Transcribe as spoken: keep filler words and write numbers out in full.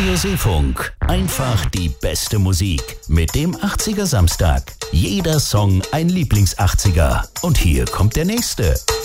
Radio Seefunk. Einfach die beste Musik. Mit dem achtziger Samstag. Jeder Song ein Lieblings-achtziger. Und hier kommt der nächste.